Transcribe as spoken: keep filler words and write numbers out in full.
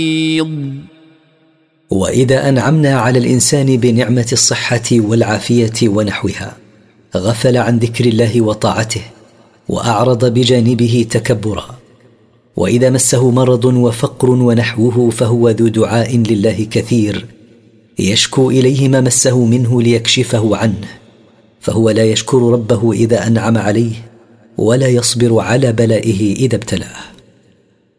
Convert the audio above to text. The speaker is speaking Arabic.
وإذا أنعمنا على الإنسان بنعمة الصحة والعافية ونحوها غفل عن ذكر الله وطاعته وأعرض بجانبه تكبرا. وإذا مسه مرض وفقر ونحوه فهو ذو دعاء لله كثير يشكو إليه ما مسه منه ليكشفه عنه، فهو لا يشكر ربه إذا أنعم عليه ولا يصبر على بلائه إذا ابتلاه.